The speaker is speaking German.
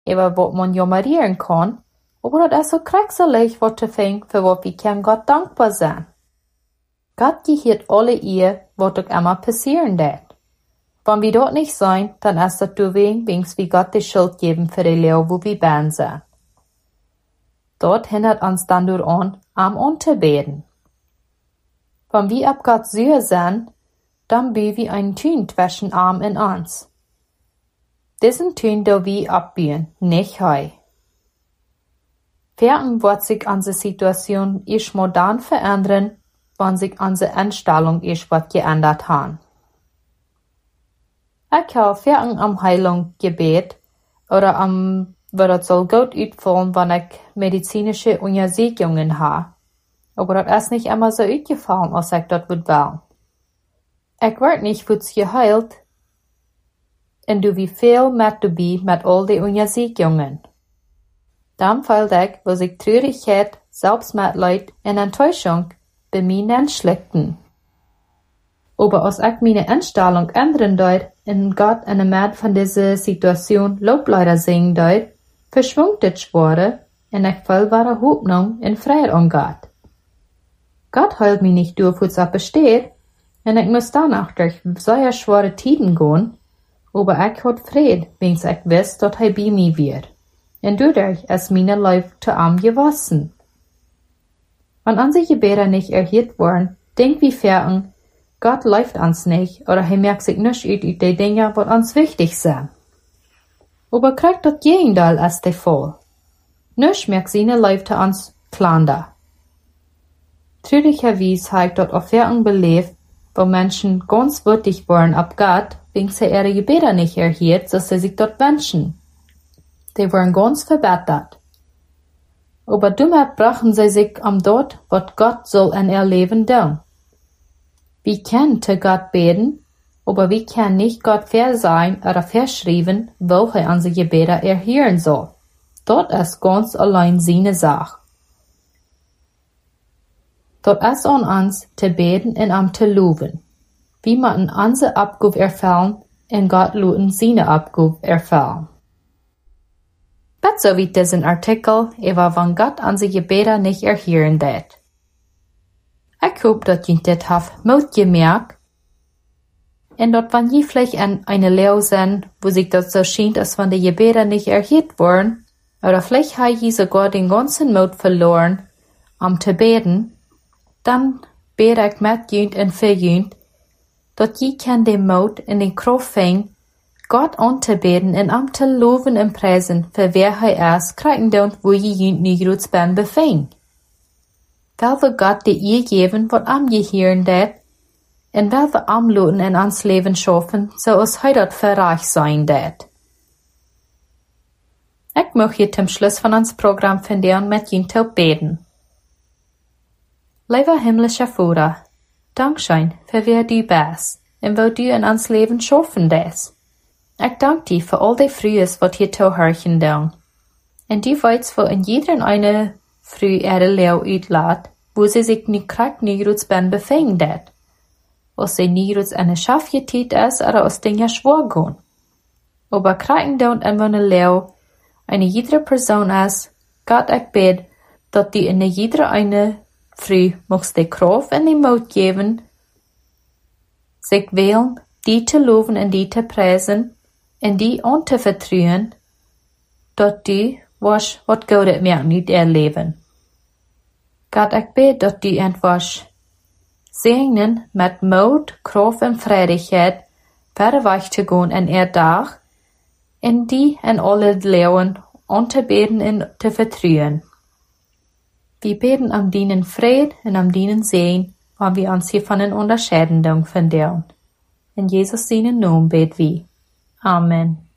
über was man jammerieren kann, aber das ist so kraxelig, was zu finden, für was wir kann Gott dankbar sein. Gott gehört alle ihr, was auch immer passieren wird. Wenn wir dort nicht sein, dann ist das deswegen, wie Gott die Schuld geben für die Leo, wo wir beten sind. Dort hindert uns dann durch am unterbeten. Wenn wir ab Gott süß sind, dann wie wir einen Tün zwischen Arm und uns. Diesen Tün do wir abbiehen, nicht heu. Werden wird sich unsere Situation erst mal dann verändern, wenn sich unsere Einstellung erst was geändert hat. Ich habe Ferien am Heilung gebet oder was soll gut uitvallen, wenn ich medizinische Untersuchungen habe. Aber das ist nicht immer so uitgefallen, als ich das will. Ich werd nicht gut geheilt, und du wie viel mit dabei mit all die Untersuchungen. Dann fällt ich, wo sich Traurigkeit, Selbstmitleid und Enttäuschung bei mir entschleckten. Aber als ich meine Einstellung ändern deut, und Gott in der Mitte von dieser Situation Lobleider singen deut, verschwungt das Schwere, und ich voll wahre Hoffnung und Freiheit an Gott. Gott heilt mich nicht durch, was besteht, und ich muss danach durch sehr schwere Tiden gehen, aber ich hat Fried, wenn ich weiß, dass er bei mir wird. Und dadurch ist meine Leib zu arm gewachsen. Wenn unsere Gebete nicht erhört worden, denk wie fertig, Gott läuft uns nicht, oder er merkt sich nicht uit die Dinge, was uns wichtig sind. Aber kriegt das Gegenteil als der Fall. Nicht merkt seine Leib zu uns klander. Traurigerweise habe ich dort Erfahrung belebt, wo Menschen ganz würdig waren ab Gott, wegen sie ihre Gebete nicht erhielt, so sie sich dort wünschen. Die waren ganz verbessert. Aber damit brachen sie sich dort, was Gott soll in ihr Leben tun. Wir können zu Gott beten, aber wir können nicht Gott versagen oder verschreiben, wo er unsere Gebete erhören soll. Dort ist ganz allein seine Sache. Dort ist an uns zu beten und zu loben. Wir müssen unsere Abgabe erfüllen und Gott luden seine Abgabe erfüllen. Das so wie diesen Artikel über wann Gott unsere Gebete nicht erhören wird. Ich hoffe, dass ihr das habt mitgemerkt und dass wenn ihr vielleicht in eine Lehre sind, wo sich das so scheint, als wenn die Gebete nicht erhört wurden, oder vielleicht habt ihr sogar den ganzen Mut verloren, zu beten, dann bete ich mit jünd und für jünd, dass ihr kann den Mut und den Kraft finden, Gott anzubeten und zu loben und preisen, für wer er ist, kriegen und wo ihr jünd nicht ben befindet. Weil wir Gott die ihr geben, was gehören det, und weil wir Luten in uns Leben schaffen, so als heute dort verreich sein det. Ich möchte zum Schluss von uns Programm finden mit Ihnen zu beten. Lieber himmlischer Vater, Dankeschön für wer du bist und wo du in uns Leben schaffen des. Ich danke dir für all die Frühes, was hier zu hören tun. Und du weißt, wo in jeder eine Früh ihre Leo uitlaat, wo sie sich nicht kriegt, nicht ben befindet. Was sie nicht eine Schaffjetät ist, oder aus Dinge schwor gehen. Aber kriegen don't in meine Leo eine jede Person ist, Gott ich bete, dass die in jeder eine Früh mocht die Kraft und die Mut geben, sich wählen, die zu loben und die zu preisen, und die anzuvertrauen, dass die was Gott mir nicht erleben. Gott ich bete, dass die etwas segnen mit Mut, Kraft und Freudigkeit, verweich zu gehen in ihr Tag, in die in alle Lehren anzubeten und zu vertrauen. Wir beten am dienen Fried und am dienen Segen, weil wir uns hiervon unterscheiden von dir. In Jesus seinen Namen beten wir. Amen.